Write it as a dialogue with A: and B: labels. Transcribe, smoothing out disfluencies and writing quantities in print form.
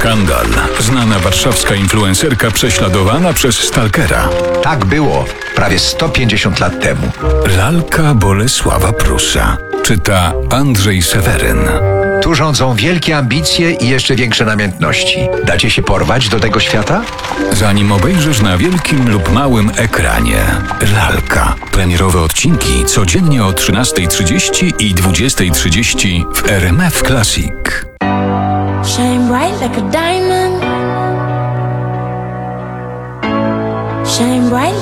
A: Skandal. Znana warszawska influencerka prześladowana przez stalkera.
B: Tak było prawie 150 lat temu.
A: Lalka Bolesława Prusa. Czyta Andrzej Seweryn.
B: Tu rządzą wielkie ambicje i jeszcze większe namiętności. Dacie się porwać do tego świata?
A: Zanim obejrzysz na wielkim lub małym ekranie. Lalka. Premierowe odcinki codziennie o 13:30 i 20:30 w RMF Classic.
C: Shine bright like a diamond. Shine bright